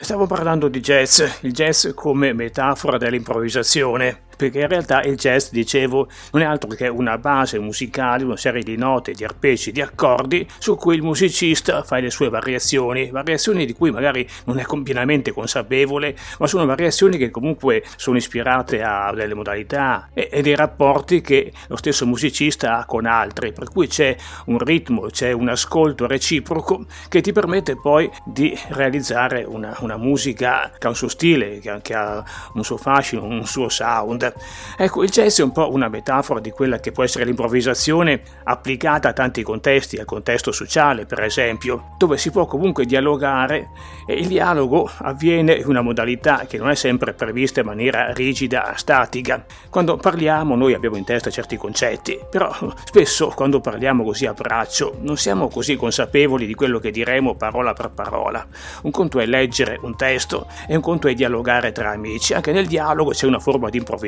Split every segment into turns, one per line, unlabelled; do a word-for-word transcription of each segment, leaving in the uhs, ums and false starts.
Stavo parlando di jazz, il jazz come metafora dell'improvvisazione, perché in realtà il jazz, dicevo, non è altro che una base musicale, una serie di note, di arpeggi, di accordi su cui il musicista fa le sue variazioni, variazioni di cui magari non è pienamente consapevole, ma sono variazioni che comunque sono ispirate a delle modalità e, e dei rapporti che lo stesso musicista ha con altri, per cui c'è un ritmo, c'è un ascolto reciproco che ti permette poi di realizzare una, una musica che ha un suo stile, che ha, che ha un suo fascino, un suo sound. Ecco, il jazz è un po' una metafora di quella che può essere l'improvvisazione applicata a tanti contesti, al contesto sociale per esempio, dove si può comunque dialogare e il dialogo avviene in una modalità che non è sempre prevista in maniera rigida, statica. Quando parliamo noi abbiamo in testa certi concetti, però spesso quando parliamo così a braccio non siamo così consapevoli di quello che diremo parola per parola. Un conto è leggere un testo e un conto è dialogare tra amici. Anche nel dialogo c'è una forma di improvvisazione.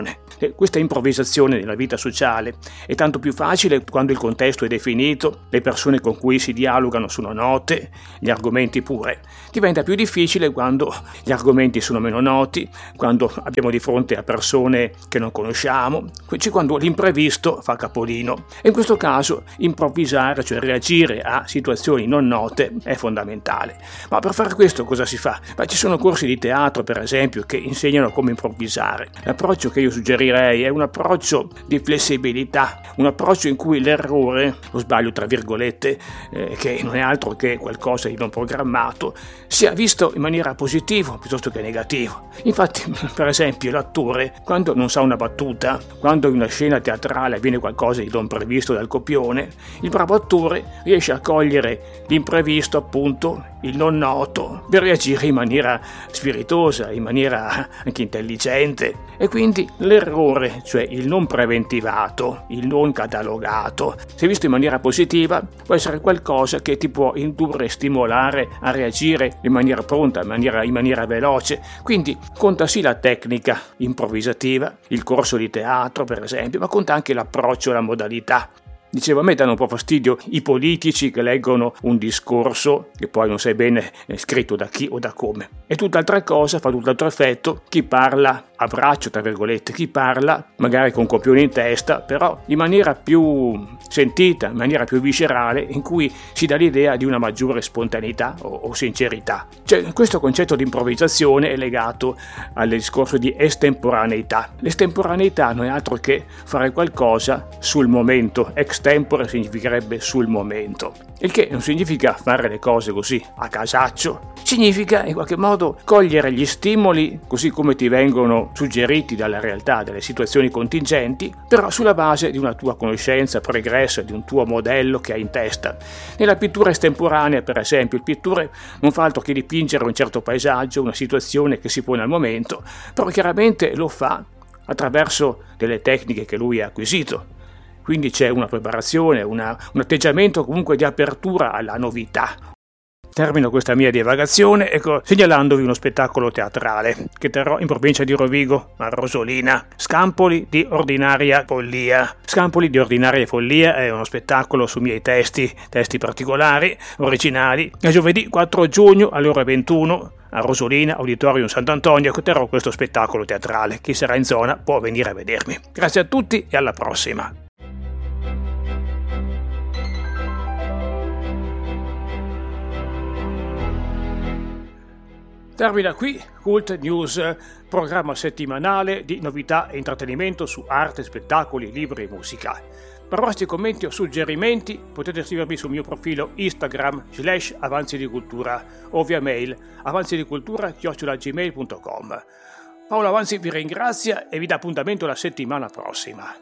E questa improvvisazione nella vita sociale è tanto più facile quando il contesto è definito, le persone con cui si dialogano sono note, gli argomenti pure. Diventa più difficile quando gli argomenti sono meno noti, quando abbiamo di fronte a persone che non conosciamo, cioè quando l'imprevisto fa capolino. E in questo caso improvvisare, cioè reagire a situazioni non note, è fondamentale. Ma per fare questo cosa si fa? Ma ci sono corsi di teatro, per esempio, che insegnano come improvvisare. L'approccio che io suggerirei è un approccio di flessibilità, un approccio in cui l'errore, lo sbaglio tra virgolette, eh, che non è altro che qualcosa di non programmato, sia visto in maniera positiva piuttosto che negativa. Infatti, per esempio, l'attore, quando non sa una battuta, quando in una scena teatrale avviene qualcosa di non previsto dal copione, il bravo attore riesce a cogliere l'imprevisto, appunto, il non noto, per reagire in maniera spiritosa, in maniera anche intelligente. E quindi l'errore, cioè il non preventivato, il non catalogato, se visto in maniera positiva, può essere qualcosa che ti può indurre e stimolare a reagire in maniera pronta, in maniera, in maniera veloce. Quindi conta sì la tecnica improvvisativa, il corso di teatro per esempio, ma conta anche l'approccio, la modalità. Dicevo, a me danno un po' fastidio i politici che leggono un discorso che poi non sai bene scritto da chi o da come. E tutt'altra cosa, fa tutt'altro effetto, chi parla a braccio, tra virgolette, chi parla magari con un copione in testa, però in maniera più sentita, in maniera più viscerale, in cui si dà l'idea di una maggiore spontaneità o, o sincerità. Cioè, questo concetto di improvvisazione è legato al discorso di estemporaneità. L'estemporaneità non è altro che fare qualcosa sul momento, extempore significherebbe sul momento, il che non significa fare le cose così a casaccio, significa in qualche modo cogliere gli stimoli così come ti vengono suggeriti dalla realtà, dalle situazioni contingenti, però sulla base di una tua conoscenza pregressa, di un tuo modello che hai in testa. Nella pittura estemporanea, per esempio, il pittore non fa altro che dipingere un certo paesaggio, una situazione che si pone al momento, però chiaramente lo fa attraverso delle tecniche che lui ha acquisito. Quindi c'è una preparazione, una, un atteggiamento comunque di apertura alla novità. Termino questa mia divagazione ecco, segnalandovi uno spettacolo teatrale che terrò in provincia di Rovigo, a Rosolina. Scampoli di ordinaria follia. Scampoli di ordinaria follia è uno spettacolo su miei testi, testi particolari, originali. È giovedì quattro giugno alle ore ventuno a Rosolina, Auditorium Sant'Antonio, che terrò questo spettacolo teatrale. Chi sarà in zona può venire a vedermi. Grazie a tutti e alla prossima. Termina qui Cult News, programma settimanale di novità e intrattenimento su arte, spettacoli, libri e musica. Per vostri commenti o suggerimenti potete scrivermi sul mio profilo Instagram slash avanzi di cultura o via mail avanzidicultura chiocciola gmail punto com. Paolo Avanzi vi ringrazia e vi dà appuntamento la settimana prossima.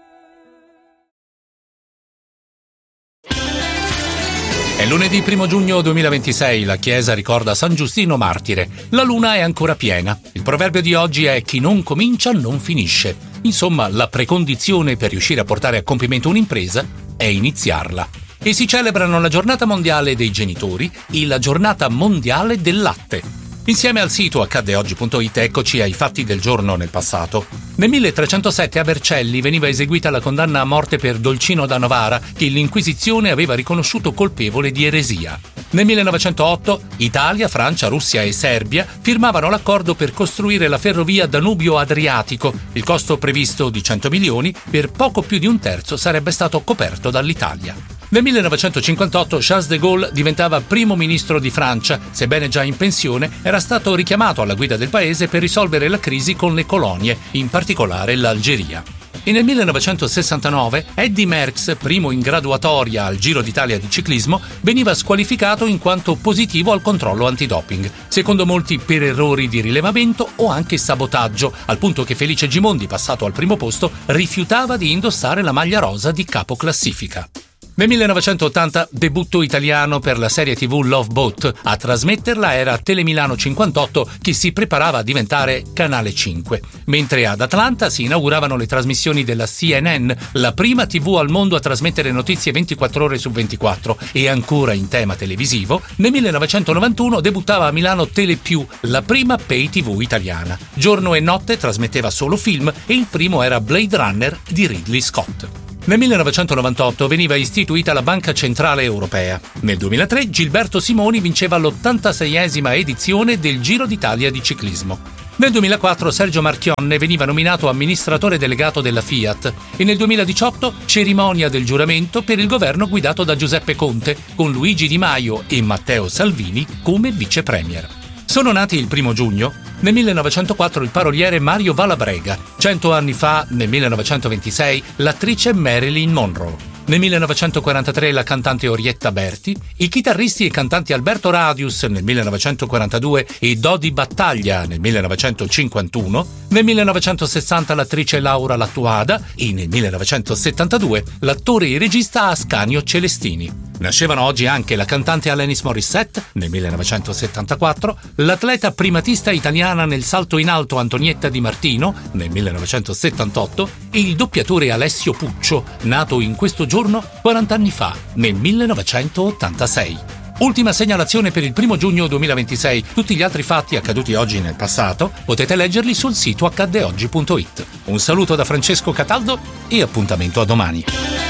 È lunedì primo giugno duemilaventisei, la Chiesa ricorda San Giustino martire. La luna è ancora piena. Il proverbio di oggi è chi non comincia non finisce. Insomma, la precondizione per riuscire a portare a compimento un'impresa è iniziarla. E si celebrano la giornata mondiale dei genitori e la giornata mondiale del latte. Insieme al sito accadde oggi punto it eccoci ai fatti del giorno nel passato. Nel milletrecentosette a Vercelli veniva eseguita la condanna a morte per Dolcino da Novara, che l'Inquisizione aveva riconosciuto colpevole di eresia. Nel millenovecentootto Italia, Francia, Russia e Serbia firmavano l'accordo per costruire la ferrovia Danubio-Adriatico. Il costo previsto di cento milioni, per poco più di un terzo sarebbe stato coperto dall'Italia. Nel millenovecentocinquantotto Charles de Gaulle diventava primo ministro di Francia. Sebbene già in pensione, era stato richiamato alla guida del paese per risolvere la crisi con le colonie, in particolare l'Algeria. E nel millenovecentosessantanove Eddy Merckx, primo in graduatoria al Giro d'Italia di ciclismo, veniva squalificato in quanto positivo al controllo antidoping, secondo molti per errori di rilevamento o anche sabotaggio, al punto che Felice Gimondi, passato al primo posto, rifiutava di indossare la maglia rosa di capo classifica. Nel millenovecentottanta debutto italiano per la serie tivù Love Boat. A trasmetterla era Telemilano cinquantotto, che si preparava a diventare Canale cinque. Mentre ad Atlanta si inauguravano le trasmissioni della C N N, la prima tivù al mondo a trasmettere notizie ventiquattro ore su ventiquattro. E ancora in tema televisivo, nel millenovecentonovantuno debuttava a Milano Telepiù, la prima pay tivù italiana. Giorno e notte trasmetteva solo film e il primo era Blade Runner di Ridley Scott. Nel millenovecentonovantotto veniva istituita la Banca Centrale Europea. Nel duemilatré Gilberto Simoni vinceva l'ottantaseiesima edizione del Giro d'Italia di ciclismo. Nel duemilaquattro Sergio Marchionne veniva nominato amministratore delegato della Fiat e nel duemiladiciotto cerimonia del giuramento per il governo guidato da Giuseppe Conte, con Luigi Di Maio e Matteo Salvini come vice premier. Sono nati il primo giugno. Nel millenovecentoquattro il paroliere Mario Valabrega. Cento anni fa, nel millenovecentoventisei, l'attrice Marilyn Monroe. Nel millenovecentoquarantatré la cantante Orietta Berti, i chitarristi e cantanti Alberto Radius nel millenovecentoquarantadue e Dodi Battaglia nel millenovecentocinquantuno, nel millenovecentosessanta l'attrice Laura Lattuada e nel millenovecentosettantadue l'attore e regista Ascanio Celestini. Nascevano oggi anche la cantante Alanis Morissette nel millenovecentosettantaquattro, l'atleta primatista italiana nel salto in alto Antonietta Di Martino nel millenovecentosettantotto e il doppiatore Alessio Puccio, nato in questo giorno quaranta anni fa, nel millenovecentottantasei. Ultima segnalazione per il primo giugno duemilaventisei. Tutti gli altri fatti accaduti oggi nel passato potete leggerli sul sito accadde oggi punto it. Un saluto da Francesco Cataldo e appuntamento a domani.